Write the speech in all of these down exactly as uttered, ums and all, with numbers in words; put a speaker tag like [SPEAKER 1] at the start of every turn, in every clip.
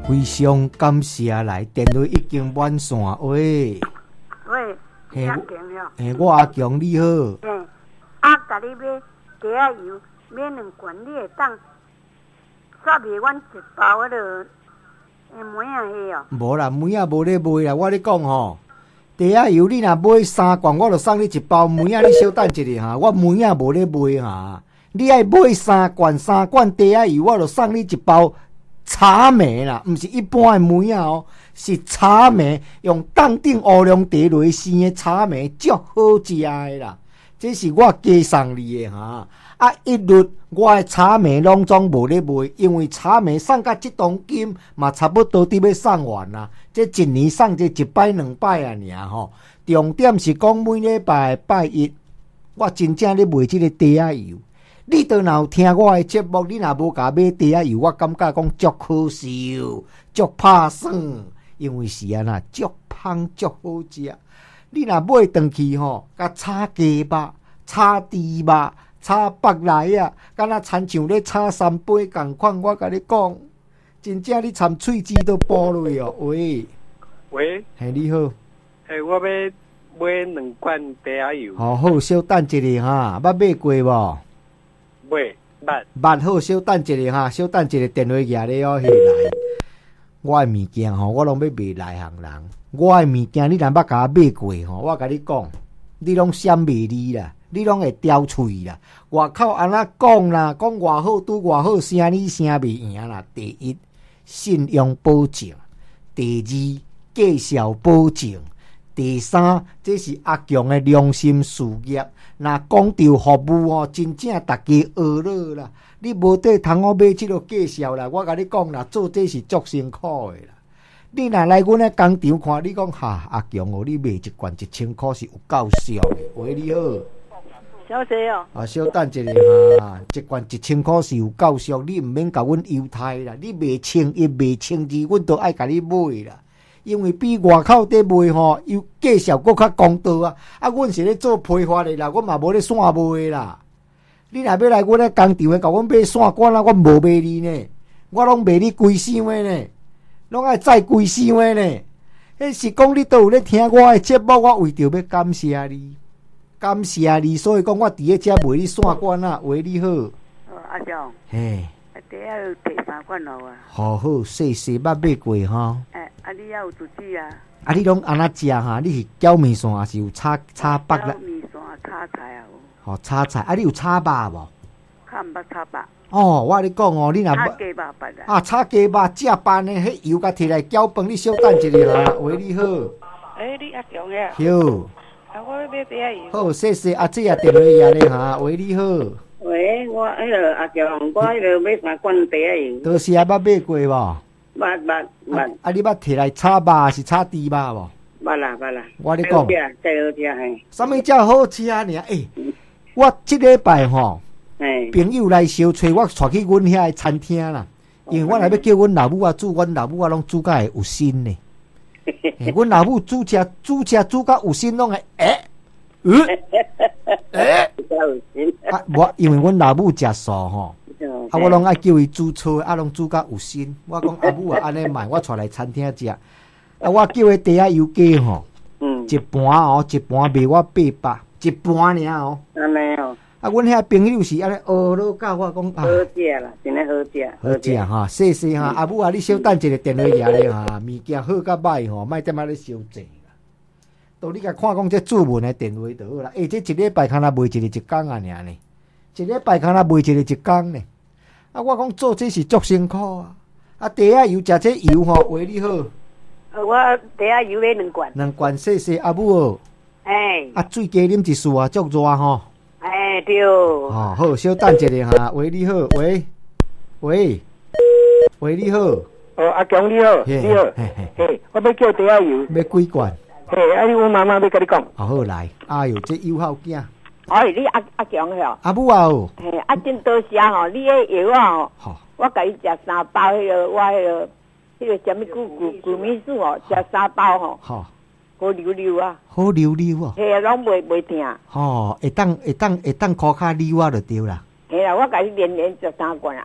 [SPEAKER 1] 非常感谢来电话已经满线喂。
[SPEAKER 2] 喂，
[SPEAKER 1] 嘿，
[SPEAKER 2] 阿强哟。
[SPEAKER 1] 嘿，我阿强你好。
[SPEAKER 2] 嘿，啊，甲你买鸡仔油，买两罐，你会当煞卖阮一包迄落诶梅啊迄哦。
[SPEAKER 1] 无啦，梅啊无咧卖啦，我咧讲吼。茶仔油你若买三罐，我就送你一包梅啊。你稍等一下哈，我梅啊无咧卖哈。你爱买三罐，三罐茶仔油，我就送你一包茶梅啦，毋是一般的梅啊哦，是茶梅，用冻顶乌龙茶落生的茶梅，足好食的啦。这是我加送你的哈。啊，一律我的茶梅拢总无咧卖，因为茶梅送到即当今嘛差不多伫要送完啦。这一年送这一摆两摆啊尔吼。重点是讲每礼拜拜一，我真正咧卖即个茶仔油。你倒若有听我的节目，你若无甲买茶仔油，我感觉讲足可惜，足拍算，因为是安那足香足好食。你若买回去吼，甲炒鸡肉、炒猪肉、炒北来啊，敢若亲像咧炒三杯共款。我甲你讲，真正你掺喙齿都爆落哦。喂
[SPEAKER 3] 喂，
[SPEAKER 1] 嘿，你好，
[SPEAKER 3] 嘿，我要买两罐茶仔油。
[SPEAKER 1] 好好，稍等一下哈，捌买过无？
[SPEAKER 3] 买捌。
[SPEAKER 1] 捌好，稍等一下哈，稍等一下，电话举咧哦，下来。我的物件吼，我拢要卖内行人。我的物件你若捌甲我买过吼，我甲你讲，你拢闪袂离啦，你拢会刁喙啦。外口安那讲啦，讲偌好拄偌好，声你声袂赢啦。第一，信用保证；第二，介绍保证；第三，这是阿强的良心事业。若讲到服务哦，真正大家学了啦。你无得通我买即个介绍啦，我甲你讲啦，做这是足辛苦的啦。你若来阮的工厂看，你讲哈阿强哦，你卖一罐一千块是有够俗的。喂，你好，
[SPEAKER 2] 小姐哦。
[SPEAKER 1] 啊，稍等一下哈，一罐一千块是有够俗，你毋免甲阮犹太啦。你卖千一卖千二，阮都爱甲你买啦。因为比外口伫卖吼，又介绍搁较公道啊！啊，阮是咧做批发的啦，阮嘛无咧线卖啦。你若要来阮咧工厂的，甲阮买线管啊，阮无卖你呢，我拢卖你规箱的呢，拢爱载规箱的呢。迄是讲你都有咧听我的节目，我为着要感谢你，感谢你，所以讲我伫咧遮卖你线管啊。喂，你好。
[SPEAKER 2] 哦，阿强。
[SPEAKER 1] 嘿。
[SPEAKER 2] 啊，第一要提三罐落啊。
[SPEAKER 1] 好好，细细捌买过吼。
[SPEAKER 2] 哎，啊，你还有煮子啊？
[SPEAKER 1] 啊，你拢安那食哈？你是搅面线还是有炒炒北啦？
[SPEAKER 2] 搅面线炒菜啊。
[SPEAKER 1] 吼、哦，炒菜啊，你有炒肉无？
[SPEAKER 2] 较毋捌炒肉。
[SPEAKER 1] 哦，我跟你讲哦，你若
[SPEAKER 2] 炒鸡肉捌啊。
[SPEAKER 1] 啊，炒鸡肉正班的，迄油甲摕来搅饭，你稍等一下哈。喂，你好。
[SPEAKER 2] 哎，你阿强呀？
[SPEAKER 1] 好。
[SPEAKER 2] 啊，我要买茶仔油。
[SPEAKER 1] 好，谢谢阿姐啊，电话也咧哈。喂，你好。
[SPEAKER 2] 喂，我迄个阿强，我迄个买三罐茶仔油。
[SPEAKER 1] 都是啊，捌买过无？
[SPEAKER 2] 捌捌捌。
[SPEAKER 1] 啊，你捌摕来炒肉还是炒猪肉无？
[SPEAKER 2] 捌啦捌啦。
[SPEAKER 1] 我咧讲。
[SPEAKER 2] 真好食嘿。
[SPEAKER 1] 啥物叫好吃尔？诶，我即礼拜吼，朋友来小找我，带去阮遐个餐厅啦。因为我来要叫阮老母啊煮，阮老母啊拢煮甲会有心呢。阮老母煮食煮食煮甲有心，拢会诶。嗯，诶，啊，我因为阮老母食素吼，啊，我拢爱叫伊煮错，啊，拢煮甲有心。我讲阿母啊，安尼卖，我带来餐厅食。啊，我叫伊茶仔油鸡吼，一盘哦，一盘卖我八百，一盘尔哦。
[SPEAKER 2] 安尼哦。
[SPEAKER 1] 啊，阮遐朋友是安尼学了教我讲啊，
[SPEAKER 2] 好食啦，真诶好食。
[SPEAKER 1] 好食哈，谢谢哈，阿母啊，你稍等一个电话拿咧哈，物件好甲歹吼，莫踮仔咧伤济。都你甲看讲这注文的电话就好啦。诶、欸，这一礼拜看若卖一个一工啊，尔呢？一礼拜看若卖一个一工呢？啊，我讲做这是足辛苦啊！啊，茶仔油食这油吼，喂你好。
[SPEAKER 2] 呃，我茶仔油买两罐。
[SPEAKER 1] 两罐，谢谢阿母哦。
[SPEAKER 2] 哎。啊，
[SPEAKER 1] 水加啉一束啊，足热吼。
[SPEAKER 2] 哎，对。
[SPEAKER 1] 哦，好，稍等一下哈。喂你好，喂，喂，喂你好。
[SPEAKER 3] 哦，阿强你好，你好。嘿嘿，我要叫茶仔油。
[SPEAKER 1] 要几罐？
[SPEAKER 3] 嘿，啊！你阮妈妈要甲你讲。
[SPEAKER 1] 好好来，哎哟，这友好囝。
[SPEAKER 2] 哎，你阿阿强吼。
[SPEAKER 1] 阿母啊哦。
[SPEAKER 2] 嘿，啊，真多谢吼，你迄药啊吼，我甲伊食三包迄个，我迄个，迄个什么谷谷谷米素哦，食三包吼。好。好溜溜啊。好溜溜啊。嘿啊，拢袂袂疼。吼，会当会当会当靠骹溜啊就对啦。嘿啦，我甲你连连食三罐啊。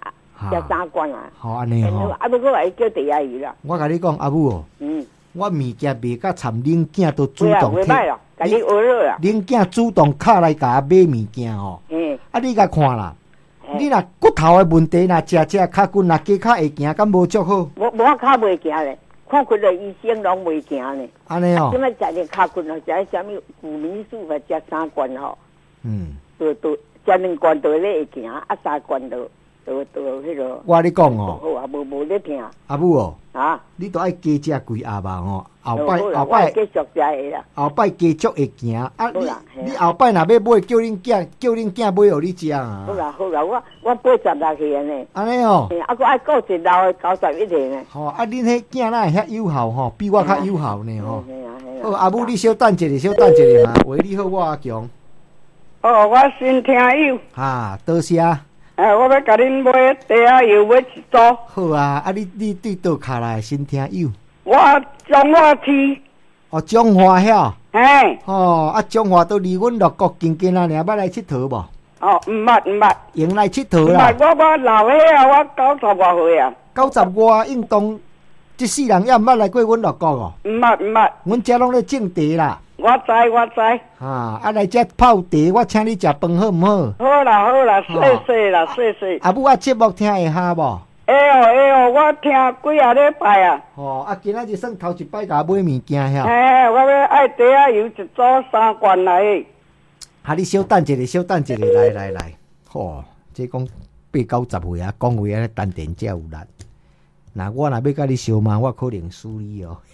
[SPEAKER 2] 食三罐啊。
[SPEAKER 1] 好安尼吼。
[SPEAKER 2] 啊，不过来叫茶叶鱼啦。
[SPEAKER 1] 我甲你讲，阿母哦，
[SPEAKER 2] 嗯，
[SPEAKER 1] 我物件卖甲惨，恁囝都主动
[SPEAKER 2] 摕。袂歹啦，甲你学了啦。
[SPEAKER 1] 恁囝主动敲来甲我买物件吼。嗯。啊，你甲看啦。你若骨头的问题，若食食脚骨，若加脚会行，敢无足好？
[SPEAKER 2] 无无脚袂行咧，看几个医生拢袂行咧。
[SPEAKER 1] 安尼哦。
[SPEAKER 2] 即摆食点脚骨咯，食啥物古米素，或食三罐吼。嗯。都都食两罐都咧会行，啊三罐都都都迄个。
[SPEAKER 1] 我你讲哦。
[SPEAKER 2] 好啊，无无咧听。
[SPEAKER 1] 阿母哦。
[SPEAKER 2] 啊。
[SPEAKER 1] 你都爱加食几盒吧吼，后摆
[SPEAKER 2] 后摆继续食的啦。
[SPEAKER 1] 后摆继续会行，啊你你后摆若要买，叫恁囝叫恁囝买互你食啊。
[SPEAKER 2] 好啦好啦，我我八十六岁呢。
[SPEAKER 1] 安尼哦。
[SPEAKER 2] 啊，佫爱顾一老的九十一岁呢。
[SPEAKER 1] 吼，啊恁迄囝哪会遐有效吼？比我较有效呢吼。好，阿母你小等一下，小等一下哈，为你好，我阿强。
[SPEAKER 4] 哦，我新听友。
[SPEAKER 1] 哈，多谢。
[SPEAKER 4] 哎，我要甲恁买茶叶油，买一组。
[SPEAKER 1] 好啊，啊你你对倒卡来新听友。
[SPEAKER 4] 我中华市。
[SPEAKER 1] 哦，中华遐。
[SPEAKER 4] 嘿。
[SPEAKER 1] 哦，啊中华都离阮乐国近近啊，尔捌来佚佗无？
[SPEAKER 4] 哦，毋捌毋捌。
[SPEAKER 1] 用来佚佗啦。
[SPEAKER 4] 毋捌，我我老岁啊，我九十外岁啊。
[SPEAKER 1] 九十外运动，即世人也毋捌来过阮乐国哦。
[SPEAKER 4] 毋捌毋捌。
[SPEAKER 1] 阮遮拢咧种茶啦。
[SPEAKER 4] 我知我知。
[SPEAKER 1] 啊，啊来遮泡茶，我请你食饭好毋好？
[SPEAKER 4] 好啦好啦，谢谢啦谢谢。
[SPEAKER 1] 啊，母啊节目听会下无？
[SPEAKER 4] 会哦会哦，我听几啊礼拜啊。
[SPEAKER 1] 哦，啊今仔日算头一摆甲我买物件遐。
[SPEAKER 4] 嘿，我要爱茶啊油一组三罐来。
[SPEAKER 1] 啊，你小等一下，小等一下，来来来。吼，这讲八九十岁啊，讲话安尼丹田才有力。那我若要甲你相骂，我可能输你哦。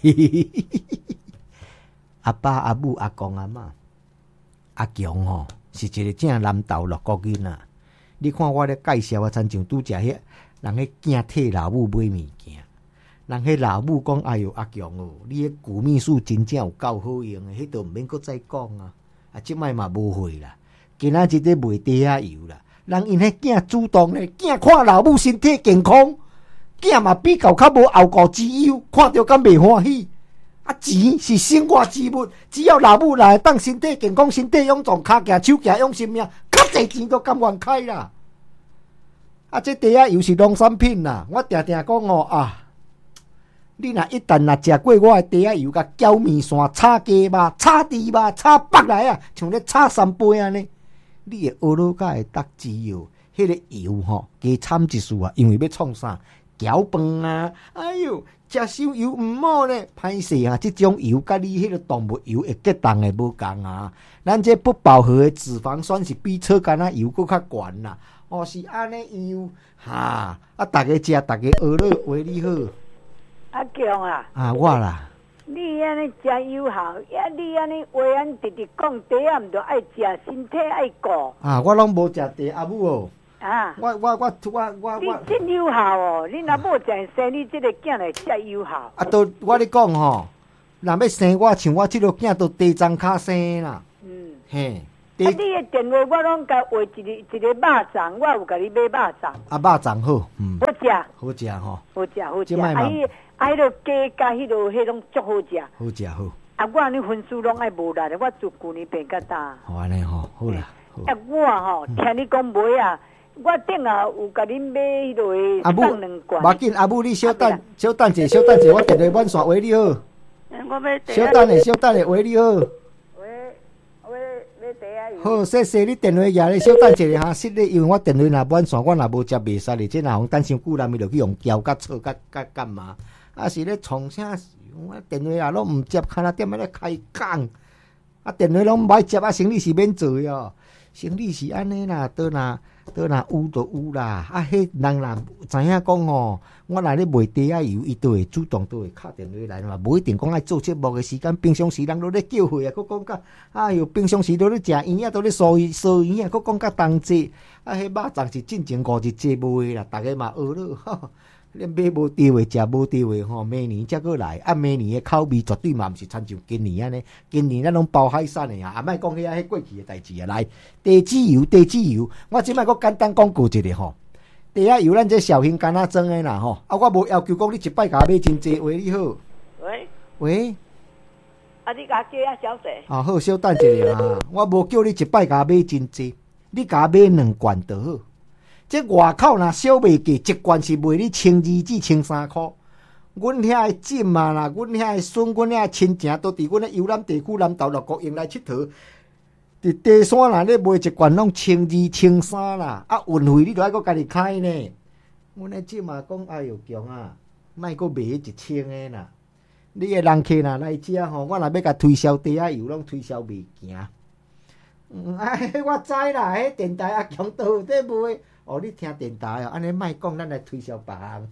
[SPEAKER 1] 阿爸、阿母、阿公、阿嬷、阿强吼，是一个正南投乐国囡仔。你看我咧介绍啊，亲像拄则迄人迄囝替老母买物件，人迄老母讲：“哎哟，阿强哦，你迄古秘术真正有够好用诶，迄都毋免搁再讲啊！啊，即摆嘛无货啦，今仔日咧卖茶啊油啦。人因迄囝主动咧，囝看老母身体健康，囝嘛比较较无后顾之忧，看着敢袂欢喜。”啊，钱是生活之物，只要老母来当身体健康、身体勇壮、骹行手行用生命，较侪钱都甘愿开啦。啊，这茶啊油是农产品啦，我定定讲哦啊，你若一旦若食过我的茶啊油，甲搅面线、炒鸡肉、炒猪肉、炒北来啊，像咧炒三杯安尼，你的学老甲会得滋哦。迄个油吼，加掺一丝啊，因为要创啥？搅饭啊，哎哟！食烧油毋好呢，歹势啊！即种油甲你迄个动物油会结冻的无共啊。咱这不饱和的脂肪酸是比草干仔油搁较悬啦。哦，是安尼样哈。啊，逐个食，逐个学了，为你好。
[SPEAKER 2] 阿强啊。啊，
[SPEAKER 1] 我啦。
[SPEAKER 2] 你安尼真有效，呀！你安尼话安直直讲，茶啊毋着爱食，身体爱顾。
[SPEAKER 1] 啊，我拢无食茶，阿母哦。
[SPEAKER 2] 啊！
[SPEAKER 1] 我我我我我
[SPEAKER 2] 你真有效哦！你若无真生，你这个囝来真有效。
[SPEAKER 1] 啊，都我咧讲吼，若要生我，像我这个囝都地藏卡生啦。嗯，嘿。
[SPEAKER 2] 啊，你的电话我拢甲画一个一个肉粽，我有甲你买肉粽。
[SPEAKER 1] 啊，肉粽好，嗯。
[SPEAKER 2] 好食。
[SPEAKER 1] 好食吼。
[SPEAKER 2] 好食好食。啊，迄啊，迄个鸡甲迄个迄种足好食。
[SPEAKER 1] 好食好。
[SPEAKER 2] 啊，我安尼分数拢爱无力的，我自旧年变较大。
[SPEAKER 1] 好安尼吼，好啦。
[SPEAKER 2] 啊，我吼听你讲买啊。我顶下有甲恁买迄落送两罐。
[SPEAKER 1] 无紧，阿母你小等，小等者，小等者，我电话满线为你好。
[SPEAKER 2] 我要
[SPEAKER 1] 小等下，小等下为你好。
[SPEAKER 2] 喂，我要茶啊。
[SPEAKER 1] 好，谢谢你电话也咧，小等者哈，实咧，因为我电话若满线，我若无接袂使咧，即若互等伤久，咱咪就去用胶甲草甲甲干嘛？啊是咧创啥？我电话也拢毋接，看若点仔咧开讲，啊电话拢毋爱接，啊生理是免做哦，生理是安尼啦，倒若。倒若有就有啦，啊！迄人若知影讲吼，我若咧卖茶啊油，伊都会主动都会敲电话来嘛，无一定讲爱做节目的时间，平常时人都咧叫货啊，佫讲甲，哎哟，平常时都咧食圆啊，都咧烧烧圆啊，佫讲甲同济，啊！迄肉粽是进前五日节卖啦，逐个嘛学了，哈！恁买无地位，食无地位吼，明年才过来，啊！明年的口味绝对嘛毋是亲像今年安尼，今年咱拢包海产的啊，啊！莫讲迄啊，迄过去的代志啊，来，地籽油，地籽油，我即摆佫简单讲过一个吼，茶啊油咱这小型干仔装的啦吼，啊！我无要求讲你一摆甲我买真济，为你好。
[SPEAKER 2] 喂
[SPEAKER 1] 喂，
[SPEAKER 2] 啊！你甲加啊小姐。
[SPEAKER 1] 啊好，小等一下啊，我无叫你一摆甲我买真济，你甲我买两罐就好。 这外口若小卖价一罐是卖你千二至千三块。阮遐的姊嘛啦，阮遐的孙，阮遐的亲情都伫阮的游览地区南投乐国用来佚佗。伫地山啦，咧卖一罐拢千二、千三啦，啊运费你著爱搁家己开呢。阮的姊嘛讲，哎哟强啊，莫搁卖一千个啦。你的人客若来遮吼，我若要甲推销茶仔油，拢推销袂行。嗯，哎，我知啦，迄电台阿强倒有在卖。哦，你听电台哦，安尼莫讲，咱来推销别项。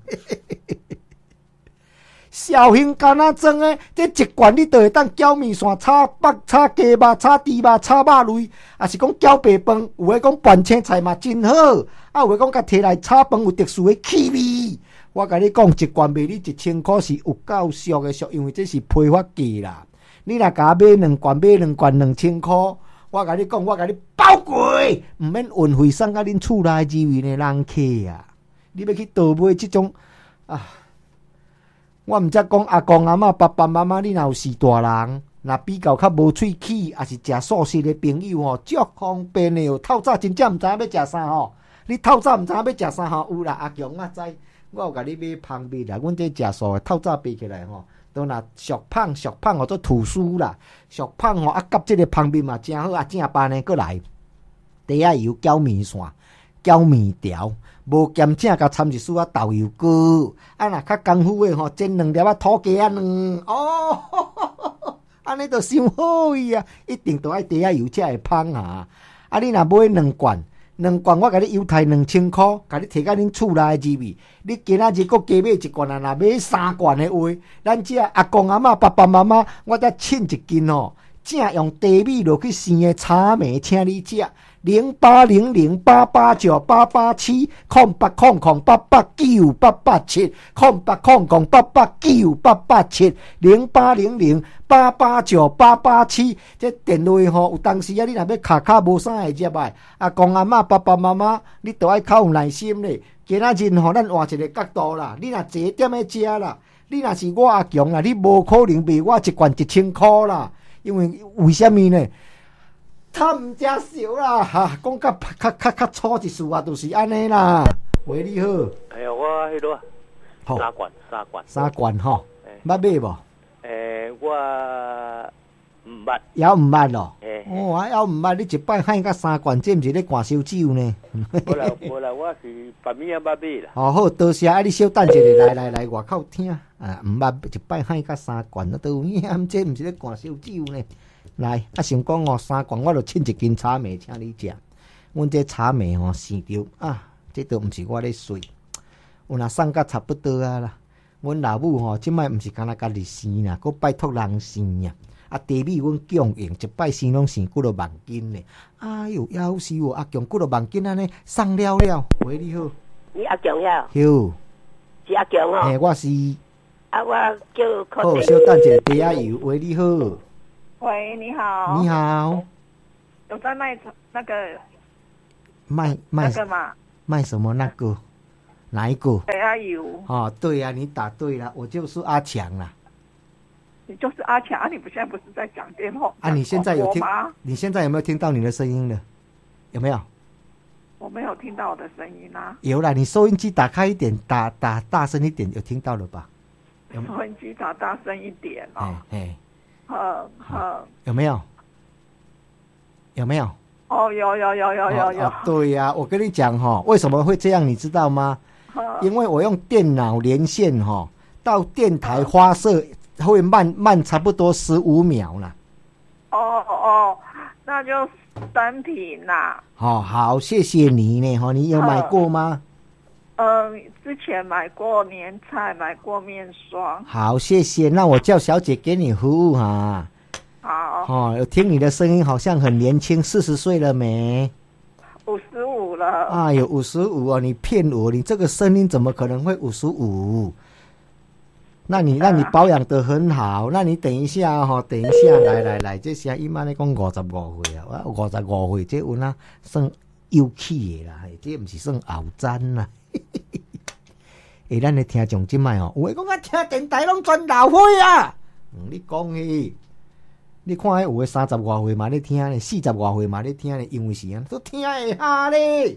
[SPEAKER 1] 绍兴干仔装诶，这一罐你就会当搅面线、炒北、炒鸡肉、炒猪肉、炒肉类，也是讲搅白饭。有诶讲拌青菜嘛真好，啊有诶讲甲摕来炒饭有特殊诶气味。我甲你讲，一罐卖你一千块是有够俗诶俗，因为这是批发价啦。你若甲我买两罐，买两罐两千块，我甲你讲，我甲你包贵，毋免运费送到恁厝内之位诶人客啊！你要去倒买即种啊？我毋则讲阿公阿嬷、爸爸妈妈，你若有四大人，若比较较无喙齿，也是食素食的朋友吼，足方便的哦。透早真正毋知影要食啥吼，你透早毋知影要食啥吼，有啦，阿强我知，我有甲你买芳蜜啦。阮这食素的，透早爬起来吼，都若熟胖熟胖，或做吐司啦，熟胖吼啊，夹即个芳蜜嘛真好啊，正班呢过来，茶仔油搅面线，搅面条。无咸正，甲掺一丝仔豆油膏，啊，若较功夫诶吼，煎两粒仔土鸡仔卵，哦，安尼著伤好伊啊！一定著爱茶仔油才会芳啊！啊，你若买两罐，两罐我甲你邮台两千箍，甲你摕到恁厝内入去。你今仔日搁加买一罐啊，若买三罐诶话，咱遮阿公阿嬷、爸爸妈妈，我再称一斤哦，正用茶米落去生诶茶糜，请你食。零八零零八八九八八七空八空空八八九八八七空八空空八八九八八七零八零零八八九八八七，这电话吼，有当时啊，你若要卡卡无啥会接来，阿公阿嬷、爸爸妈妈，你都爱较有耐心咧。今仔日吼，咱换一个角度啦，你若坐点咧食啦，你若是我阿强啦，你无可能卖我一罐一千箍啦，因为为什么呢？他毋正少啦，哈，讲较较较较粗一丝啊，就是安尼啦。喂，你好。
[SPEAKER 3] 哎呀，我迄落三罐，三罐，
[SPEAKER 1] 三罐吼，捌买无？
[SPEAKER 3] 诶，我毋捌，
[SPEAKER 1] 还毋捌咯。哦，还还毋捌，你一摆喊甲三罐，这毋是咧灌烧酒呢？
[SPEAKER 3] 无啦无啦，我是别物仔捌买啦。
[SPEAKER 1] 哦好，多谢啊！你小等一下，来来来，外口听啊，毋捌一摆喊甲三罐，啊，都有影，这毋是咧灌烧酒呢？来，啊，想讲哦，三罐我就称一斤茶糜，请你食。阮这茶糜吼生着啊，这都毋是我咧水，有若送甲差不多啊啦。阮老母吼，即摆毋是干那家己生啦，佮拜托人生呀。啊，茶米阮供应，一摆生拢生几落万斤呢。哎哟，夭寿哦，阿强几落万斤安尼送了了。喂，你好。
[SPEAKER 2] 你阿强呀？
[SPEAKER 1] 有。
[SPEAKER 2] 是阿强哦。
[SPEAKER 1] 嘿，我是。
[SPEAKER 2] 啊，我叫柯。
[SPEAKER 1] 好，小等一下，茶仔油。喂，你好。
[SPEAKER 5] 喂，你好。
[SPEAKER 1] 你好。
[SPEAKER 5] 有在卖那个？
[SPEAKER 1] 卖卖
[SPEAKER 5] 那个吗？
[SPEAKER 1] 卖什么那个？哪一个？
[SPEAKER 5] 茶仔油。
[SPEAKER 1] 哦，对呀、啊，你答对了，我就是阿强啦。
[SPEAKER 5] 你就是阿强啊！你不现在不是在讲电话
[SPEAKER 1] 啊？你现在有听
[SPEAKER 5] 吗？
[SPEAKER 1] 你现在有没有听到你的声音了？有没有？
[SPEAKER 5] 我没有听到我的声音啊。
[SPEAKER 1] 有啦，你收音机打开一点，打打大声一点，有听到了吧？
[SPEAKER 5] 有收音机打大声一点哦。
[SPEAKER 1] 哎哎。
[SPEAKER 5] 嗯嗯，
[SPEAKER 1] 有没有？有没有？
[SPEAKER 5] 哦，有有有有有有。
[SPEAKER 1] 哦哦、对呀、啊，我跟你讲哈、哦，为什么会这样，你知道吗？因为我用电脑连线哈、哦，到电台发射会慢慢差不多十五秒啦。
[SPEAKER 5] 哦哦，那就三瓶啦。
[SPEAKER 1] 好、哦、好，谢谢你呢哈，你有买过吗？
[SPEAKER 5] 嗯、呃，之前买过年菜，买过面霜。
[SPEAKER 1] 好，谢谢。那我叫小姐给你服务哈。
[SPEAKER 5] 好。
[SPEAKER 1] 哦，有听你的声音好像很年轻，四十岁了没？
[SPEAKER 5] 五十五了。
[SPEAKER 1] 哎呦，五十五哦！你骗我，你这个声音怎么可能会五十五？那你那你保养得很好。那你等一下哈、哦，等一下，来来来，这声音嘛，你讲五十五岁啊，我五十五岁，这有哪算有气的啦？这不是算后瞻啦。诶，咱的听众即摆哦，有诶讲啊，听电台拢全老岁啊。嗯，你讲诶，你看迄有诶三十外岁嘛咧听咧，四十外岁嘛咧听咧，因为是啊，都听会下咧。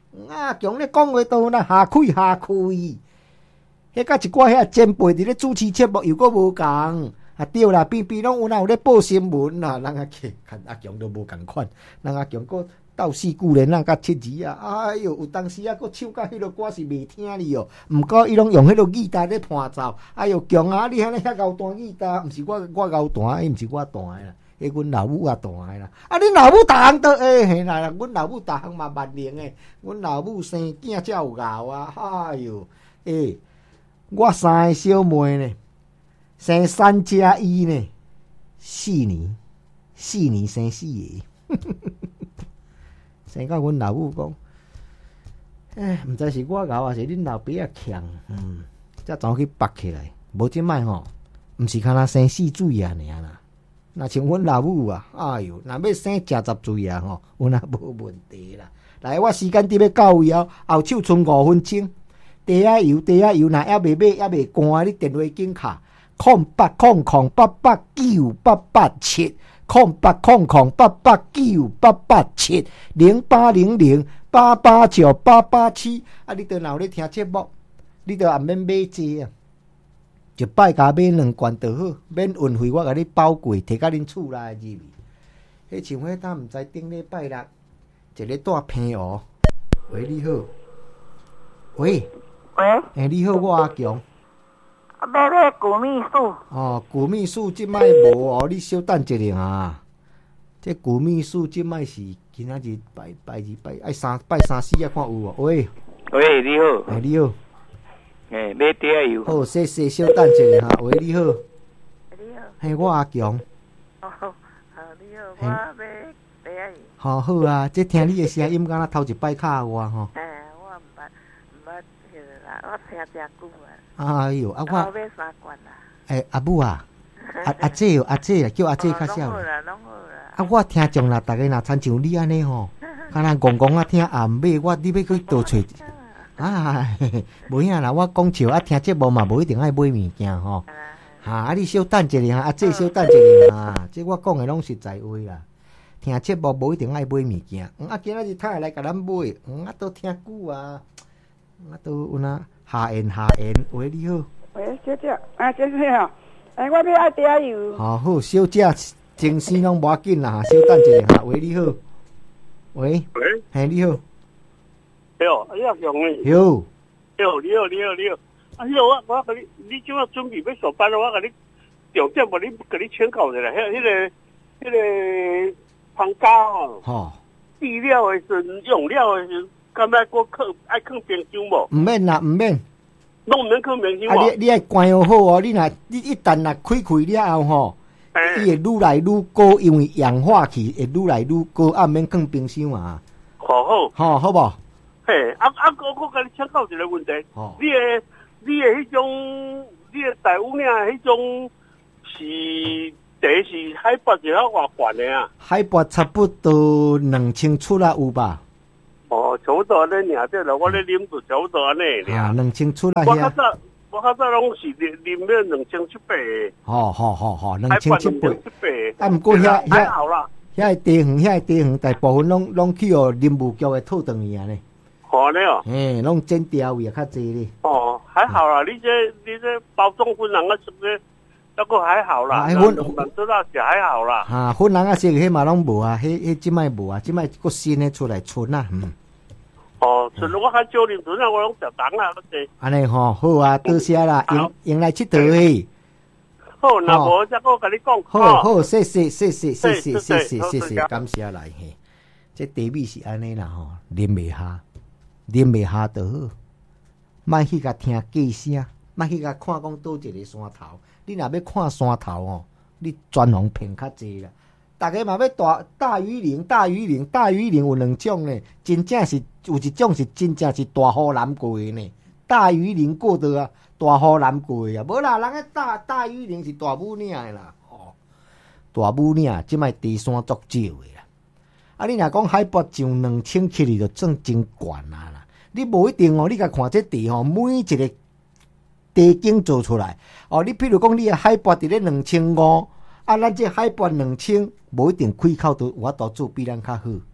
[SPEAKER 1] 啊，强咧讲话都那下开下开，迄甲一寡遐前辈伫咧主持节目又搁无共，啊对啦，边边拢有哪有咧报新闻啦，人啊去看阿强都无共款，人阿强搁斗四句咧，那甲七字啊，哎哟，有当时啊搁唱甲迄落歌是袂听哩哦，毋过伊拢用迄落吉他咧伴奏，哎哟强啊，你遐咧遐高弹吉他，毋是我我高弹，伊毋是我弹诶啦。迄阮老母啊弹诶啦，啊恁老母逐项都会嘿啦，阮老母逐项嘛万能诶，阮老母生囝才有熬啊，哎哟，诶、欸，我三个小妹呢，生三加一呢，四年，四年生四个，生到阮老母讲，诶，毋知是我熬啊，是恁老爸啊强，嗯，才早去拔起来，无即摆吼，毋是敢若生四水啊尔啦。那像阮老母啊，哎哟，若要生食十岁啊吼，阮也无问题啦。来，我时间伫要到位哦，后手剩五分钟。茶仔油，茶仔油，若还未买，还未干，你电话紧卡，空八空空八八九八八七，空八空空八八九八八七，零八零零八八九八八七。啊，你倒若有咧听节目，你倒也免买济啊。一摆甲买两罐就好，免运费我甲你包过，摕到恁厝内入去。迄像迄搭毋知顶礼拜六，一个带平湖。喂，你好。喂。
[SPEAKER 5] 喂。
[SPEAKER 1] 诶、欸，你好，我阿强。
[SPEAKER 5] 我买买古秘术。
[SPEAKER 1] 哦，古秘术即摆无哦，你稍等一下啊。这古秘术即摆是今仔日拜拜二拜爱三拜三四啊，看有无？喂。
[SPEAKER 3] 喂，你好。
[SPEAKER 1] 诶、欸，你好。
[SPEAKER 3] 诶，买茶仔油。
[SPEAKER 1] 好，谢谢，稍等一下哈。喂，你好。
[SPEAKER 5] 你好。
[SPEAKER 1] 嘿，我阿强。
[SPEAKER 5] 哦，好，你好，我买茶仔油。
[SPEAKER 1] 好好啊，这听你的声音，敢若头一摆敲我吼。
[SPEAKER 5] 诶，我毋捌毋捌迄个啦，我听诚久啊。
[SPEAKER 1] 哎哟，啊我。
[SPEAKER 5] 我买三罐啦。
[SPEAKER 1] 诶，阿母啊，阿阿姐哦，阿姐啊，叫阿姐较少。
[SPEAKER 5] 拢好啦，拢好啦。
[SPEAKER 1] 啊，我听众啦，逐个若亲像你安尼吼，敢若戆戆啊听暗尾，我你要去倒找。啊，无影啦，我讲笑啊，听节目嘛，无一定爱买物件吼。哈，啊，你稍等一下哈，阿姐稍等一下哈，这我讲的拢实在话啦。听节目无一定爱买物件，啊，今仔日太来甲咱买，啊，都听久啊，啊，都有哪下言下言。喂，你好。
[SPEAKER 4] 喂，小姐，啊，先生啊，哎，我要爱茶仔油。
[SPEAKER 1] 好好，小姐，精神拢无要紧啦，稍等一下哈。喂，你好。喂。
[SPEAKER 3] 喂。
[SPEAKER 1] 嘿，你好。
[SPEAKER 3] 哟，哎呀，强嘞！
[SPEAKER 1] 哟，
[SPEAKER 3] 哟，你好，你好，你好！啊，迄个我我甲你，你即马准备要上班了，我甲你重点把你甲你请教一下，迄迄个迄个芳家吼，
[SPEAKER 1] 吼，
[SPEAKER 3] 备料的时用料的时，敢要搁放爱放冰箱无？
[SPEAKER 1] 毋免啦，毋免，
[SPEAKER 3] 拢毋免放冰箱
[SPEAKER 1] 啊，你你爱关好哦，你若你一旦若开开了后吼，伊会愈来愈高，因为氧化气会愈来愈高，啊，毋免放冰箱啊。
[SPEAKER 3] 好好，
[SPEAKER 1] 好好无？
[SPEAKER 3] 嘿，啊啊，我我甲你请教一个问题，
[SPEAKER 1] 哦、
[SPEAKER 3] 你的你的迄种，你的大屋领迄种是第是海拔是how偌悬的啊？
[SPEAKER 1] 海拔差不多两千出啦有吧？
[SPEAKER 3] 哦，差不多安尼尔，对了，我咧啉就差不多安尼尔。
[SPEAKER 1] 啊，两千出啦。
[SPEAKER 3] 我较早我较早拢是啉啉了两千七百的。
[SPEAKER 1] 哦，好好好，两千七百。
[SPEAKER 3] 啊，
[SPEAKER 1] 毋过遐
[SPEAKER 3] 遐好啦。
[SPEAKER 1] 遐个地方，遐个地方大部分拢拢去哦，林务局的套等去安尼。
[SPEAKER 3] 好呢哦，
[SPEAKER 1] 嘿，拢剪掉位也较济咧。
[SPEAKER 3] 哦，还好啦，你这你这包装分人啊，什么，那个还好啦。
[SPEAKER 1] 哎，分
[SPEAKER 3] 分知道是还好啦。
[SPEAKER 1] 啊，分人啊，些迄嘛拢无啊，迄迄即摆无啊，即摆个新的出来存啊，嗯。
[SPEAKER 3] 哦，存我较少啉，存啊，我拢食糖啊，嗰啲。
[SPEAKER 1] 安尼吼，好啊，多谢啦，用用来佚佗诶。
[SPEAKER 3] 好，那无则我甲你讲。
[SPEAKER 1] 好好，谢谢谢谢谢谢谢谢谢谢，感谢来嘿。这茶米是安尼啦吼，啉袂下。啉袂下就好，莫去甲听计声，莫去甲看讲倒一个山头。你若要看山头哦，你专行骗较济啦。大家嘛要大大鱼鳞、大鱼鳞、大鱼鳞有两种呢，真正是有一种是真正是大雨淋过的呢。大鱼鳞过的啊，大雨淋过的啊，无啦，人个大大鱼鳞是大母岭的啦，哦，大母岭即摆低山足少的啦。啊，你若讲海拔上两千起哩，就算真悬啊啦。你无一定哦，你甲看这地吼，每一个地景做出来哦。你譬如讲，你的海拔伫咧两千五，啊，咱这海拔两千，无一定开口都我都做比咱较好。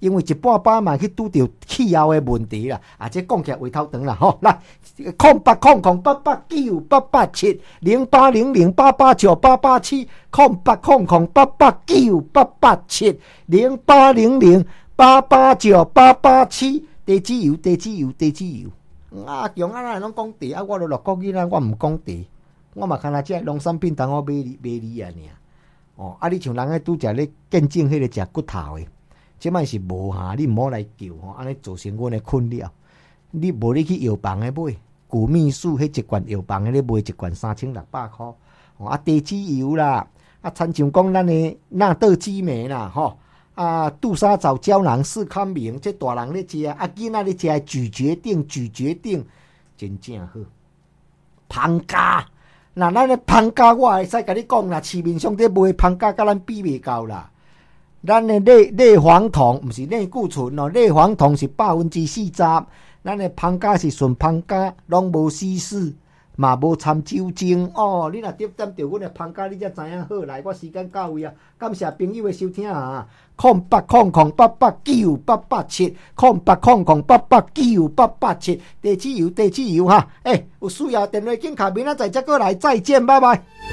[SPEAKER 1] 因为一半把嘛去拄着气候的问题啦，啊，这讲起来话头长啦吼，来，空八空空八八九八八七零八零零八八九八八七，空八空空八八九八八七零八零零八八九八八七，地址油地址油地址油，啊，强啊，咱拢讲地啊，我都落国语啦，我毋讲地，我嘛看下这农产品当我买你买你啊尔，哦，啊，你像人个拄则咧见证迄个食骨头的。即摆是无哈，你毋好来叫吼，安尼造成阮的困扰。你无你去药房诶买，古秘书迄一罐药房诶咧卖一罐三千六百箍。哦，啊地脂油啦，啊参像讲咱诶纳豆激酶啦，吼啊杜莎藻胶囊四康明，这大人咧食，啊囡仔咧食咀嚼定咀嚼定，真正好。芳家，那咱诶芳家，我会使甲你讲啦，市面上咧卖芳家，甲咱比袂到啦。咱的类类黄酮，毋是类固醇哦，类黄酮是百分之四十，咱的芳家是纯芳家，拢无稀释，嘛无掺酒精哦。你若点点着阮的芳家，你才知影好。来，我时间到位啊，感谢朋友的收听啊！空八空空八八九八八七，空八空空八八九八八七，地址油地址油哈。诶、欸，有需要电话紧卡，明仔载再过来，再见，拜拜。